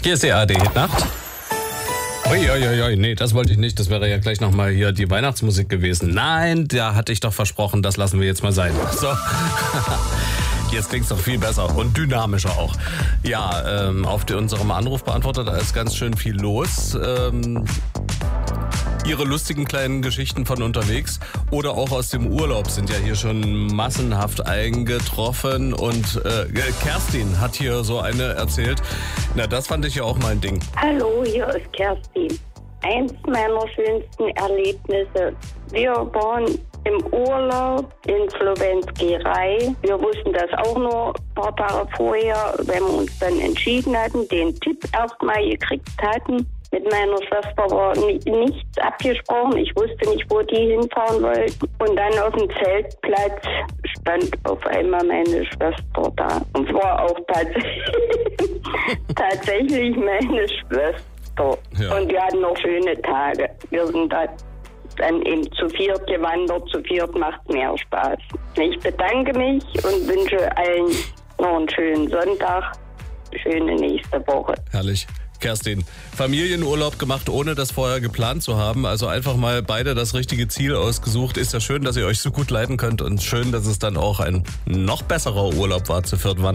Hier ist die ARD-Hitnacht. Uiuiui, nee, das wollte ich nicht. Das wäre ja gleich nochmal hier die Weihnachtsmusik gewesen. Nein, da hatte ich doch versprochen, das lassen wir jetzt mal sein. So. Jetzt klingt's doch viel besser und dynamischer auch. Ja, auf unserem Anrufbeantworter, da ist ganz schön viel los. Ihre lustigen kleinen Geschichten von unterwegs oder auch aus dem Urlaub sind ja hier schon massenhaft eingetroffen. Und Kerstin hat hier so eine erzählt. Na, das fand ich ja auch mein Ding. Hallo, hier ist Kerstin. Eins meiner schönsten Erlebnisse. Wir waren im Urlaub in Slowenskei. Wir wussten das auch nur ein paar Tage vorher, wenn wir uns dann entschieden hatten, den Tipp erstmal gekriegt hatten. Mit meiner Schwester war nichts abgesprochen. Ich wusste nicht, wo die hinfahren wollten. Und dann auf dem Zeltplatz stand auf einmal meine Schwester da. Und war auch tatsächlich meine Schwester. Ja. Und wir hatten noch schöne Tage. Wir sind da dann eben zu viert gewandert. Zu viert macht mehr Spaß. Ich bedanke mich und wünsche allen noch einen schönen Sonntag. Schöne nächste Woche. Herrlich. Kerstin, Familienurlaub gemacht, ohne das vorher geplant zu haben. Also einfach mal beide das richtige Ziel ausgesucht. Ist ja schön, dass ihr euch so gut leiten könnt und schön, dass es dann auch ein noch besserer Urlaub war zu viert wandern.